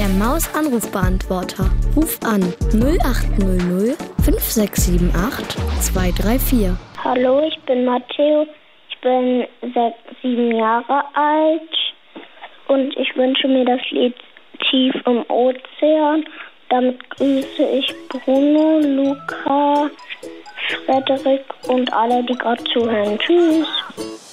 Der Maus-Anrufbeantworter. Ruf an 0800 5678 234. Hallo, ich bin Matteo. Ich bin 7 Jahre alt und ich wünsche mir das Lied Tief im Ozean. Damit grüße ich Bruno, Luca, Frederik und alle, die gerade zuhören. Tschüss.